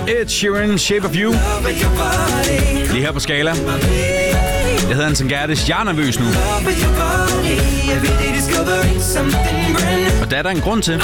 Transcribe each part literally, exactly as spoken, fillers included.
Ed Sheeran, Shape of You. Lige her på Skala. Jeg hedder Anton Gerdes. Jeg er nervøs nu. Og der er der en grund til.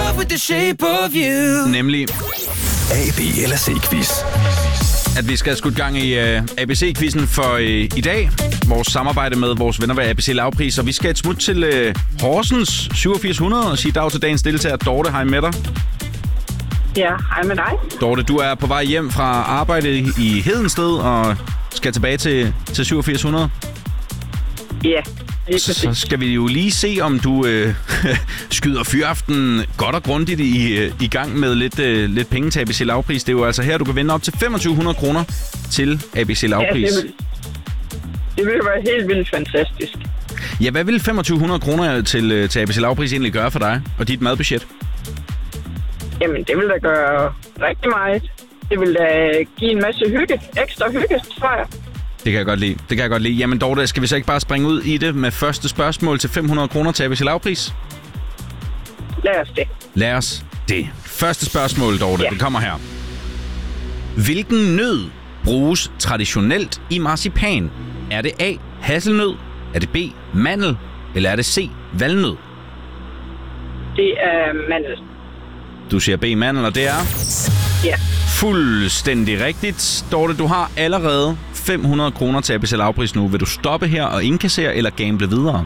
Nemlig A, B eller C-quiz. At vi skal have skudt gang i uh, A B C-quizzen for uh, i dag. Vores samarbejde med vores venner ved A B C Lavpris. Og vi skal et smut til uh, Horsens syvogfirs hundrede og sige dag til dagens deltager. Dorte, hej med dig. Ja, hej med dig. Dorte, du er på vej hjem fra arbejde i Hedensted og skal tilbage til, til syvogfirs hundrede. Ja, lige Så skal vi jo lige se, om du øh, skyder fyraften godt og grundigt i, i gang med lidt, øh, lidt penge til A B C Lavpris. Det er jo altså her, du kan vinde op til femogtyve hundrede kroner til A B C Lavpris. Ja, det vil, det vil være helt vildt fantastisk. Ja, hvad vil femogtyve hundrede kroner til, til A B C Lavpris egentlig gøre for dig og dit madbudget? Jamen, det vil da gøre rigtig meget. Det vil da give en masse hygge. Ekstra hygge, tror jeg. Det kan jeg godt lide. Det kan jeg godt lide. Jamen, Dorte, skal vi så ikke bare springe ud i det med første spørgsmål til fem hundrede kroner til A B C Lavpris? Lad os det. Lad os det. Første spørgsmål, Dorte, ja. Det kommer her. Hvilken nød bruges traditionelt i marcipan? Er det A, hasselnød? Er det B, mandel? Eller er det C, valnød? Det er mandel. Du siger B, mandel, og det er? Ja. Fuldstændig rigtigt. Dorte, du har allerede fem hundrede kroner til A B C Lavpris nu. Vil du stoppe her og indkassere eller gamble videre?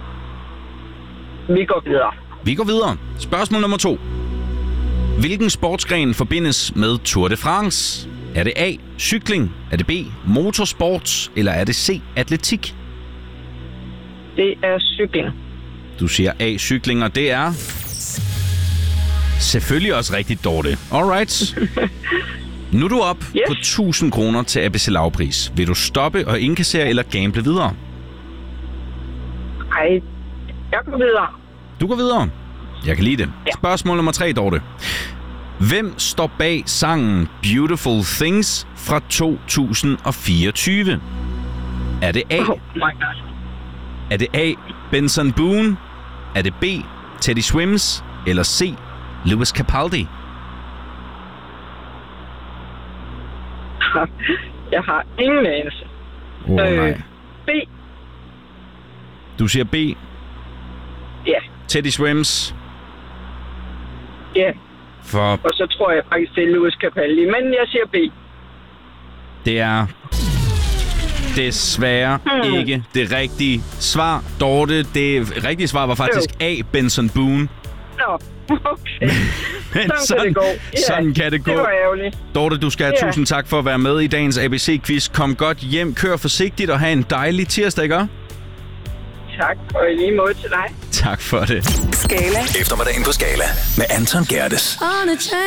Vi går videre. Vi går videre. Spørgsmål nummer to. Hvilken sportsgren forbindes med Tour de France? Er det A, cykling? Er det B, motorsport? Eller er det C, atletik? Det er cykling. Du siger A, cykling, og det er selvfølgelig også rigtigt, Dorte. Alright. Nu er du op yes. på tusind kroner til A B C Lavpris. Vil du stoppe og indkassere eller gamble videre? Ej, jeg går videre. Du går videre. Jeg kan lide det. Ja. Spørgsmål nummer tre, Dorte. Hvem står bag sangen Beautiful Things fra to tusind fireogtyve? Er det A? Oh my God. Er det A, Benson Boone? Er det B, Teddy Swims? Eller C, Lewis Capaldi? Jeg har ingen anelse. Åh, oh, nej. B. Du siger B? Ja. Teddy Swims? Ja. For og så tror jeg faktisk, det er Lewis Capaldi. Men jeg siger B. det er desværre hmm. ikke det rigtige svar. Dorte, det rigtige svar var faktisk A, Benson Boone. Nå, okay. Men sådan, sådan kan det gå. Ja, sådan kan det gå. Det var ærgerligt. Dorte, du skal have ja. tusind tak for at være med i dagens A B C-quiz. Kom godt hjem, kør forsigtigt og have en dejlig tirsdag, ikke? Tak, og i lige måde til dig. Tak for det. Skala. Eftermiddagen på Skala med Anton Gerdes.